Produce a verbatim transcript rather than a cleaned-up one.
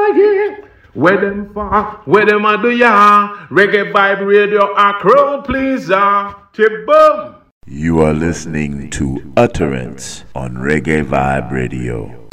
yeah. Where them for? Where them a do ya? Reggae Vibe Radio, a crowd pleaser. Chibum. You are listening to Utterance on Reggae Vibe Radio.